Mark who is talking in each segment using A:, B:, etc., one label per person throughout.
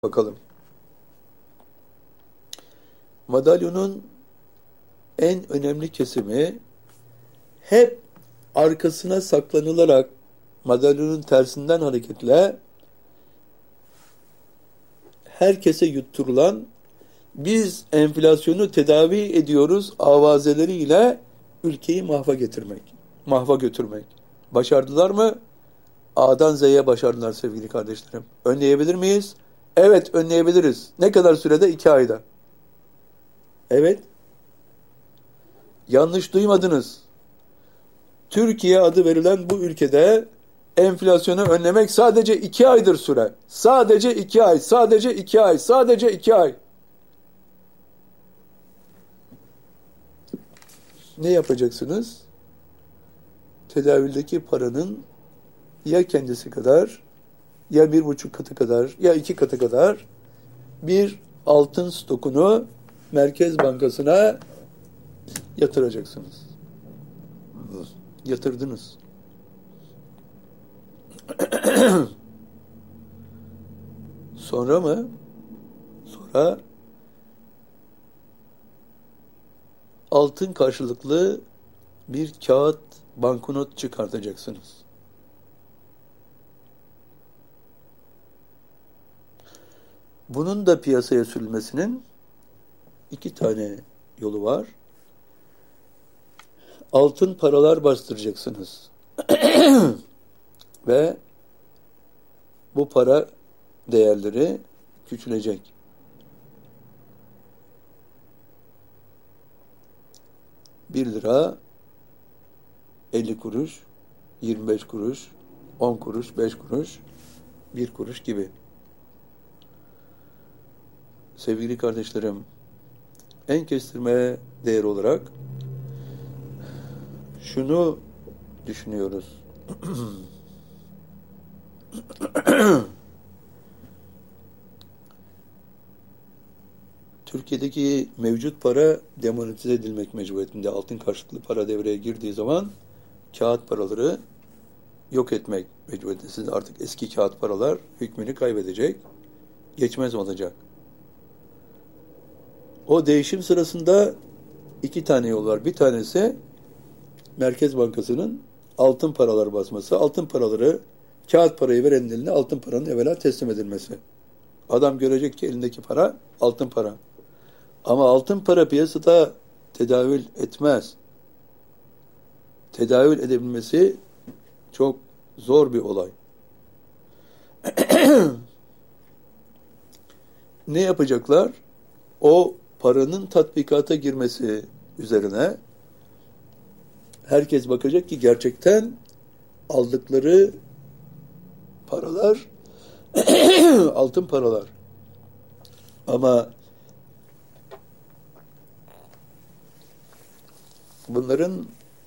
A: Bakalım. Madalyonun en önemli kesimi hep arkasına saklanılarak madalyonun tersinden hareketle herkese yutturulan biz enflasyonu tedavi ediyoruz avazeleriyle ülkeyi mahva götürmek. Başardılar mı? A'dan Z'ye başardılar sevgili kardeşlerim. Önleyebilir miyiz? Evet, önleyebiliriz. Ne kadar sürede? 2 ayda. Evet. Yanlış duymadınız. Türkiye adı verilen bu ülkede enflasyonu önlemek sadece 2 aydır süre. Sadece 2 ay, sadece 2 ay, sadece 2 ay. Ne yapacaksınız? Tedavüldeki paranın ya kendisi kadar, ya 1,5 katı kadar, ya 2 katı kadar bir altın stokunu Merkez Bankası'na yatıracaksınız. Yatırdınız. Sonra mı? Sonra altın karşılıklı bir kağıt banknot çıkartacaksınız. Bunun da piyasaya sürülmesinin 2 tane yolu var. Altın paralar bastıracaksınız. Ve bu para değerleri küçülecek. £1 50 kuruş, 25 kuruş, 10 kuruş, 5 kuruş, 1 kuruş gibi. Sevgili kardeşlerim, en kestirme değer olarak şunu düşünüyoruz. Türkiye'deki mevcut para demonetize edilmek mecburiyetinde. Altın karşılıklı para devreye girdiği zaman kağıt paraları yok etmek mecburiyetinde. Artık eski kağıt paralar hükmünü kaybedecek, geçmez olacak. O değişim sırasında 2 tane yol var. Bir tanesi Merkez Bankası'nın altın paralar basması, altın paraları, kağıt parayı verenin eline altın paranın evvela teslim edilmesi. Adam görecek ki elindeki para altın para. Ama altın para piyasada tedavül etmez. Tedavül edebilmesi çok zor bir olay. Ne yapacaklar? O paranın tatbikata girmesi üzerine herkes bakacak ki gerçekten aldıkları paralar altın paralar. Ama bunların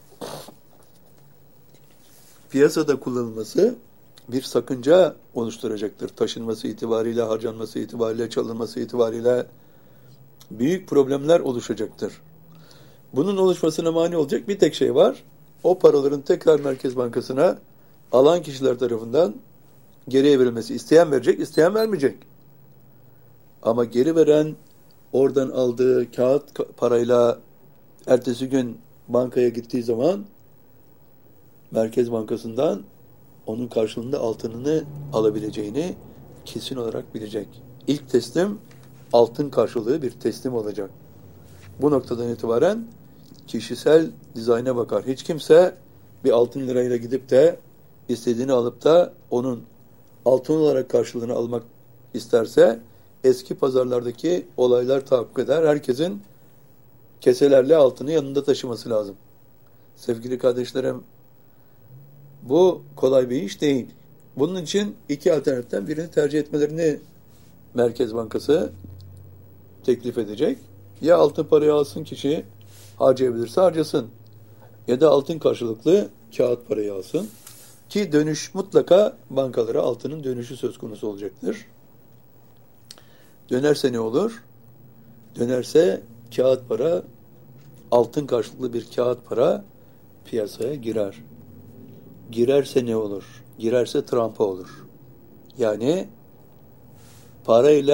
A: piyasada kullanılması bir sakınca oluşturacaktır. Taşınması itibariyle, harcanması itibariyle, çalınması itibariyle büyük problemler oluşacaktır. Bunun oluşmasına mani olacak bir tek şey var. O paraların tekrar Merkez Bankası'na alan kişiler tarafından geriye verilmesi. İsteyen verecek, isteyen vermeyecek. Ama geri veren oradan aldığı kağıt parayla ertesi gün bankaya gittiği zaman Merkez Bankası'ndan onun karşılığında altınını alabileceğini kesin olarak bilecek. İlk teslim altın karşılığı bir teslim olacak. Bu noktadan itibaren kişisel dizayna bakar. Hiç kimse bir altın lirayla gidip de istediğini alıp da onun altın olarak karşılığını almak isterse eski pazarlardaki olaylar tahakkuk eder. Herkesin keselerle altını yanında taşıması lazım. Sevgili kardeşlerim, bu kolay bir iş değil. Bunun için 2 alternatiften birini tercih etmelerini Merkez Bankası teklif edecek. Ya altın parayı alsın kişi, harcayabilirse harcasın. Ya da altın karşılıklı kağıt parayı alsın. Ki dönüş mutlaka bankalara altının dönüşü söz konusu olacaktır. Dönerse ne olur? Dönerse kağıt para, altın karşılıklı bir kağıt para piyasaya girer. Girerse ne olur? Girerse Trump'a olur. Yani parayla